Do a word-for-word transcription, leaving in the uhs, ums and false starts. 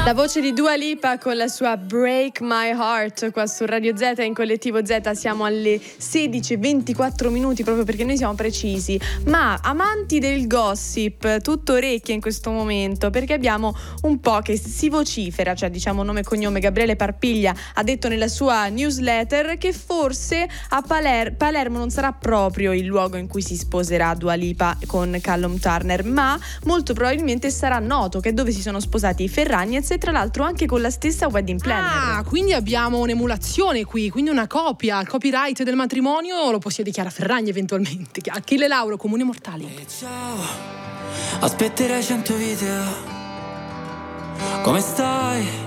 La voce di Dua Lipa con la sua Break My Heart qua su Radio Z in Collettivo Z. Siamo alle sedici e ventiquattro minuti proprio perché noi siamo precisi. Ma amanti del gossip, tutto orecchie in questo momento, perché abbiamo un po' che si vocifera, cioè diciamo nome e cognome. Gabriele Parpiglia ha detto nella sua newsletter che forse a Paler- Palermo non sarà proprio il luogo in cui si sposerà Dua Lipa con Callum Turner, ma molto probabilmente sarà Noto, che è dove si sono sposati i Ferragnez, e tra l'altro anche con la stessa wedding planner. Ah, quindi abbiamo un'emulazione qui, quindi una copia, il copyright del matrimonio lo possiede Chiara Ferragni eventualmente. Achille Lauro, Comuni Mortali. E ciao, aspetterai cento video. Come stai?